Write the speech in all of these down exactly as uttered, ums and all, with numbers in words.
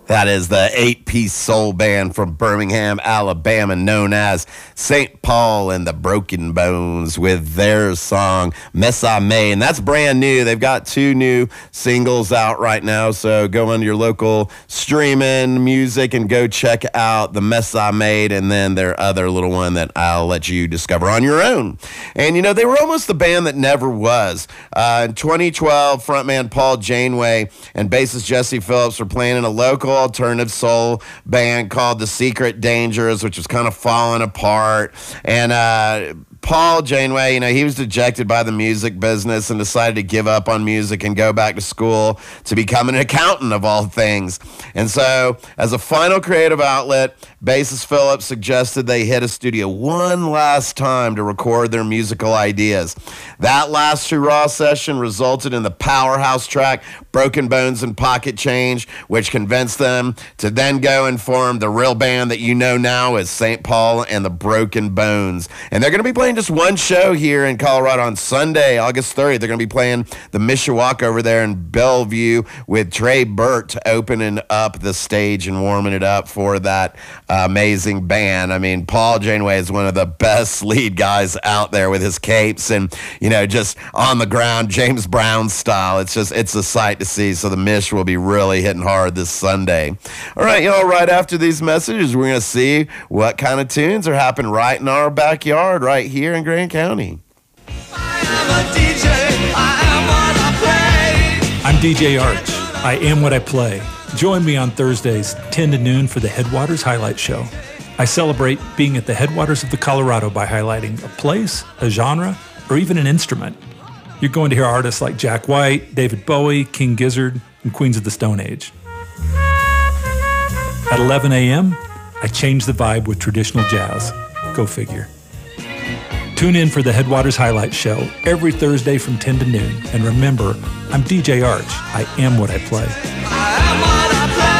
That is the eight-piece soul band from Birmingham, Alabama, known as Saint Paul and the Broken Bones, with their song Mess I Made. And that's brand new. They've got two new singles out right now, so go into your local streaming music and go check out the Mess I Made, and then their other little one that I'll let you discover on your own. And, you know, they were almost the band that never was. Uh, in twenty twelve, frontman Paul Janeway and bassist Jesse Phillips were playing in a local alternative soul band called The Secret Dangers, which was kind of falling apart. And uh, Paul Janeway, you know, he was dejected by the music business and decided to give up on music and go back to school to become an accountant, of all things. And so, as a final creative outlet, bassist Phillips suggested they hit a studio one last time to record their musical ideas. That last true raw session resulted in the powerhouse track Broken Bones and Pocket Change, which convinced them to then go and form the real band that you know now as Saint Paul and the Broken Bones. And they're going to be playing just one show here in Colorado on Sunday, August thirtieth. They're going to be playing the Mishawaka over there in Bellevue with Trey Burt opening up the stage and warming it up for that uh, amazing band. I mean, Paul Janeway is one of the best lead guys out there with his capes and, you know, just on the ground, James Brown style. It's just, it's a sight to see. So the Mish will be really hitting hard this Sunday. All right, y'all, right after these messages, we're going to see what kind of tunes are happening right in our backyard right here in Grand County. I am a D J, I am what I play. I'm D J Arch. I am what I play. Join me on Thursdays, ten to noon, for the Headwaters Highlight Show. I celebrate being at the headwaters of the Colorado by highlighting a place, a genre, or even an instrument. You're going to hear artists like Jack White, David Bowie, King Gizzard, and Queens of the Stone Age. At eleven a.m., I change the vibe with traditional jazz. Go figure. Tune in for the Headwaters Highlight Show every Thursday from ten to noon. And remember, I'm D J Arch. I am what I play. I am what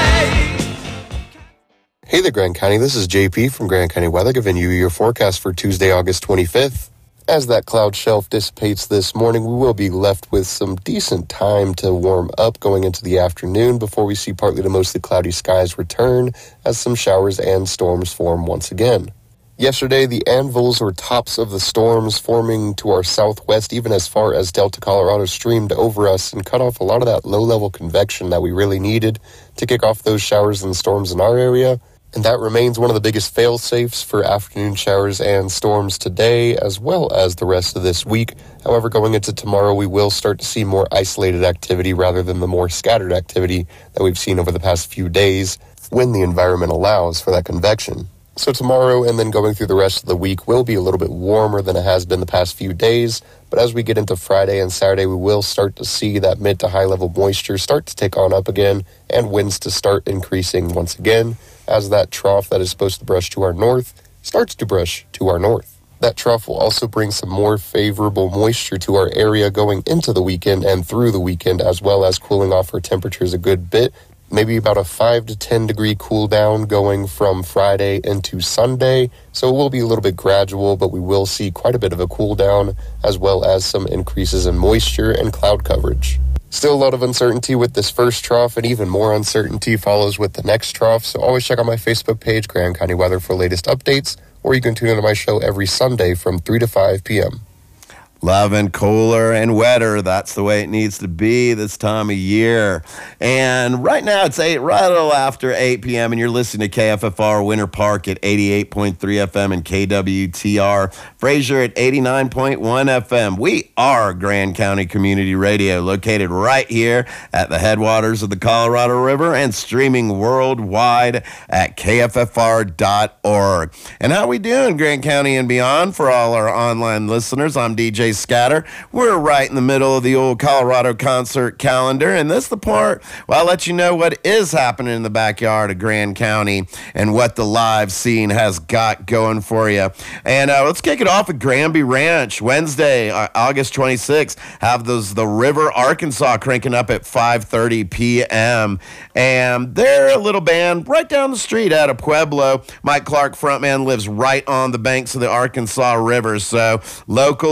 I play. Hey there, Grand County. This is J P from Grand County Weather, giving you your forecast for Tuesday, August twenty-fifth. As that cloud shelf dissipates this morning, we will be left with some decent time to warm up going into the afternoon before we see partly to mostly cloudy skies return as some showers and storms form once again. Yesterday, the anvils or tops of the storms forming to our southwest, even as far as Delta, Colorado, streamed over us and cut off a lot of that low-level convection that we really needed to kick off those showers and storms in our area. And that remains one of the biggest fail-safes for afternoon showers and storms today, as well as the rest of this week. However, going into tomorrow, we will start to see more isolated activity rather than the more scattered activity that we've seen over the past few days when the environment allows for that convection. So tomorrow and then going through the rest of the week will be a little bit warmer than it has been the past few days. But as we get into Friday and Saturday, we will start to see that mid to high level moisture start to take on up again and winds to start increasing once again as that trough that is supposed to brush to our north starts to brush to our north. That trough will also bring some more favorable moisture to our area going into the weekend and through the weekend, as well as cooling off our temperatures a good bit. Maybe about a five to ten degree cool down going from Friday into Sunday. So it will be a little bit gradual, but we will see quite a bit of a cool down, as well as some increases in moisture and cloud coverage. Still a lot of uncertainty with this first trough, and even more uncertainty follows with the next trough. So always check out my Facebook page, Grand County Weather, for latest updates, or you can tune into my show every Sunday from three to five p.m. Loving cooler and wetter. That's the way it needs to be this time of year. And right now it's eight, right a little after eight p.m. and you're listening to K F F R Winter Park at eighty-eight point three F M and K W T R Fraser at eighty-nine point one F M. We are Grand County Community Radio, located right here at the headwaters of the Colorado River and streaming worldwide at K F F R dot org. And how we doing, Grand County and beyond? For all our online listeners, I'm D J Scatter. We're right in the middle of the old Colorado concert calendar, and this is the part where I'll let you know what is happening in the backyard of Grand County and what the live scene has got going for you. And uh, let's kick it off at Granby Ranch. Wednesday, uh, August twenty-sixth, have those the River Arkansas cranking up at five thirty p.m. And they're a little band right down the street out of Pueblo. Mike Clark, frontman, lives right on the banks of the Arkansas River. So local, local,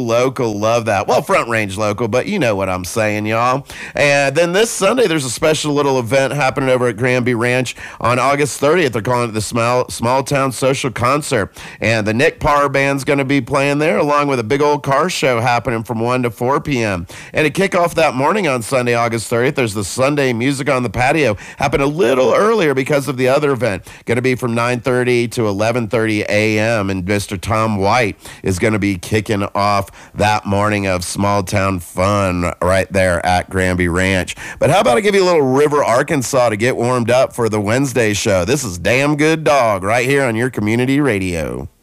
local. Love that. Well, Front Range local, but you know what I'm saying, y'all. And then this Sunday, there's a special little event happening over at Granby Ranch on August thirtieth. They're calling it the Small, Small Town Social Concert. And the Nick Parr Band's going to be playing there, along with a big old car show happening from one to four p.m. And to kick off that morning on Sunday, August thirtieth, there's the Sunday Music on the Patio. Happened a little earlier because of the other event. Going to be from nine thirty to eleven thirty a.m. And Mister Tom White is going to be kicking off that morning of small town fun right there at Granby Ranch. But how about I give you a little River, Arkansas to get warmed up for the Wednesday show? This is Damn Good Dog right here on your community radio.